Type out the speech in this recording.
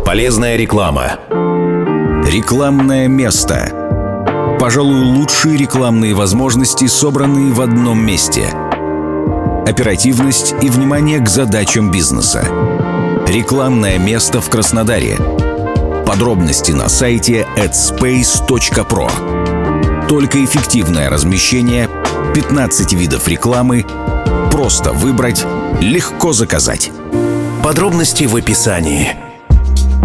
Полезная реклама. Рекламное место. Пожалуй, лучшие рекламные возможности, собранные в одном месте. Оперативность и внимание к задачам бизнеса. Рекламное место в Краснодаре. Подробности на сайте adspace.pro. Только эффективное размещение, 15 видов рекламы, просто выбрать, легко заказать. Подробности в описании.